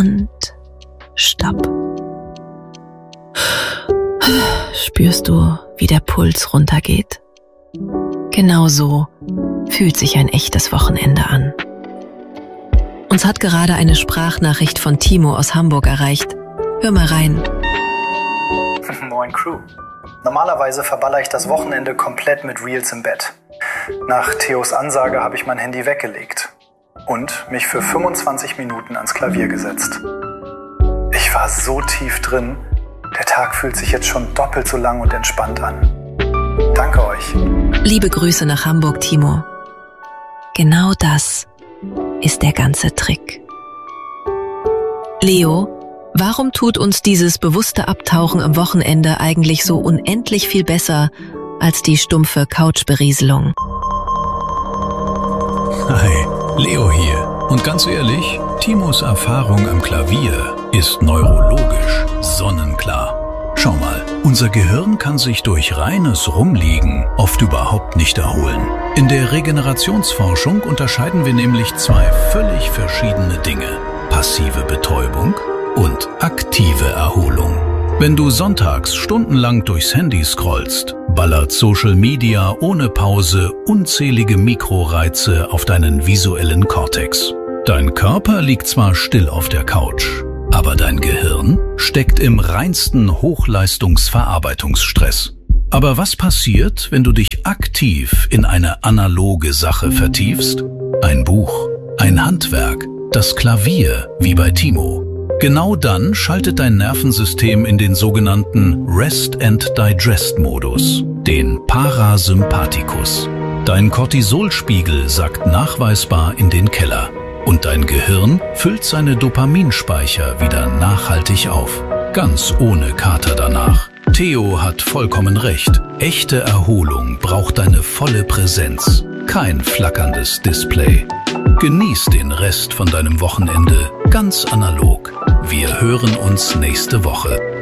und Stopp. Spürst du, wie der Puls runtergeht? Genau so fühlt sich ein echtes Wochenende an. Uns hat gerade eine Sprachnachricht von Timo aus Hamburg erreicht. Hör mal rein. Moin Crew. Normalerweise verballer ich das Wochenende komplett mit Reels im Bett. Nach Theos Ansage habe ich mein Handy weggelegt und mich für 25 Minuten ans Klavier gesetzt. Ich war so tief drin, der Tag fühlt sich jetzt schon doppelt so lang und entspannt an. Danke euch. Liebe Grüße nach Hamburg, Timo. Genau das ist der ganze Trick. Leo, warum tut uns dieses bewusste Abtauchen am Wochenende eigentlich so unendlich viel besser als die stumpfe Couchberieselung? Hi, Leo hier. Und ganz ehrlich, Timos Erfahrung am Klavier ist neurologisch sonnenklar. Schau mal, unser Gehirn kann sich durch reines Rumliegen oft überhaupt nicht erholen. In der Regenerationsforschung unterscheiden wir nämlich zwei völlig verschiedene Dinge: passive Betäubung und aktive Erholung. Wenn du sonntags stundenlang durchs Handy scrollst, ballert Social Media ohne Pause unzählige Mikroreize auf deinen visuellen Kortex. Dein Körper liegt zwar still auf der Couch, aber dein Gehirn steckt im reinsten Hochleistungsverarbeitungsstress. Aber was passiert, wenn du dich aktiv in eine analoge Sache vertiefst? Ein Buch, ein Handwerk, das Klavier, wie bei Timo. Genau dann schaltet dein Nervensystem in den sogenannten Rest-and-Digest-Modus, den Parasympathikus. Dein Cortisolspiegel sackt nachweisbar in den Keller und dein Gehirn füllt seine Dopaminspeicher wieder nachhaltig auf, ganz ohne Kater danach. Theo hat vollkommen recht. Echte Erholung braucht deine volle Präsenz, kein flackerndes Display. Genieß den Rest von deinem Wochenende ganz analog. Wir hören uns nächste Woche.